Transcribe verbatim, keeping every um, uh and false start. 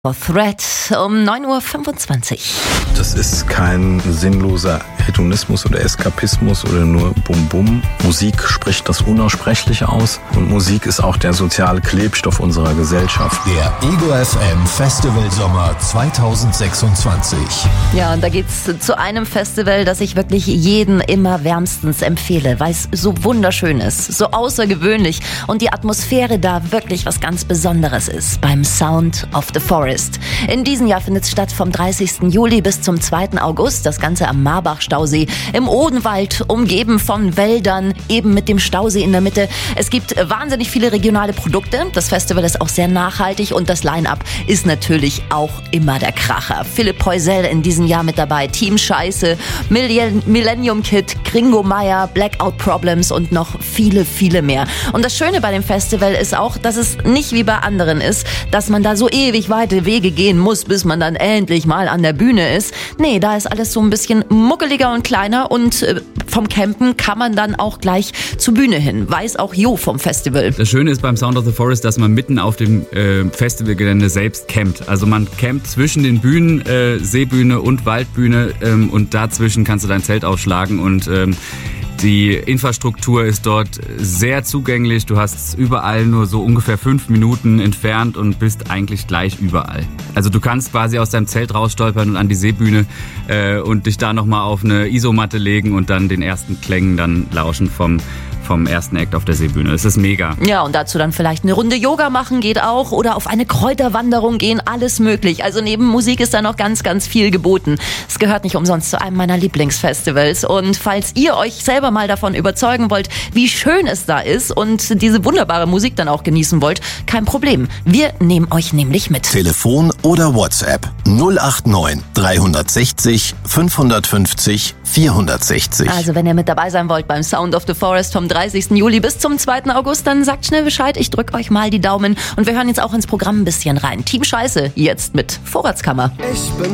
Thread um neun Uhr fünfundzwanzig. Das ist kein sinnloser Hedonismus oder Eskapismus oder nur Bum-Bum. Musik spricht das Unaussprechliche aus und Musik ist auch der soziale Klebstoff unserer Gesellschaft. Der Ego F M Festival Sommer zweitausendsechsundzwanzig. Ja, und da geht's zu einem Festival, das ich wirklich jeden immer wärmstens empfehle, weil es so wunderschön ist, so außergewöhnlich und die Atmosphäre da wirklich was ganz Besonderes ist beim Sound of the Forest. In diesem Jahr findet es statt vom dreißigsten Juli bis zum zweiten August. Das Ganze am Marbach-Stausee im Odenwald, umgeben von Wäldern, eben mit dem Stausee in der Mitte. Es gibt wahnsinnig viele regionale Produkte. Das Festival ist auch sehr nachhaltig und das Line-Up ist natürlich auch immer der Kracher. Philipp Poisel in diesem Jahr mit dabei, Team Scheiße, Millennium Kid, Gringo Meier, Blackout Problems und noch viele, viele mehr. Und das Schöne bei dem Festival ist auch, dass es nicht wie bei anderen ist, dass man da so ewig weite Wege gehen muss, bis man dann endlich mal an der Bühne ist. Nee, da ist alles so ein bisschen muckeliger und kleiner und äh, vom Campen kann man dann auch gleich zur Bühne hin. Weiß auch Jo vom Festival. Das Schöne ist beim Sound of the Forest, dass man mitten auf dem äh, Festivalgelände selbst campt. Also man campt zwischen den Bühnen, äh, Seebühne und Waldbühne ähm, und dazwischen kannst du dein Zelt aufschlagen und ähm, die Infrastruktur ist dort sehr zugänglich. Du hast überall nur so ungefähr fünf Minuten entfernt und bist eigentlich gleich überall. Also du kannst quasi aus deinem Zelt rausstolpern und an die Seebühne äh, und dich da nochmal auf eine Isomatte legen und dann den ersten Klängen dann lauschen vom vom ersten Act auf der Seebühne. Es ist mega. Ja, und dazu dann vielleicht eine Runde Yoga machen geht auch oder auf eine Kräuterwanderung gehen, alles möglich. Also neben Musik ist da noch ganz, ganz viel geboten. Es gehört nicht umsonst zu einem meiner Lieblingsfestivals. Und falls ihr euch selber mal davon überzeugen wollt, wie schön es da ist und diese wunderbare Musik dann auch genießen wollt, kein Problem. Wir nehmen euch nämlich mit. Telefon oder WhatsApp null acht neun drei sechzig fünfhundertfünfzig vierhundertsechzig. Also wenn ihr mit dabei sein wollt beim Sound of the Forest vom dreißigsten Juli bis zum zweiten August, dann sagt schnell Bescheid. Ich drück euch mal die Daumen und wir hören jetzt auch ins Programm ein bisschen rein. Team Scheiße, jetzt mit Vorratskammer. Ich bin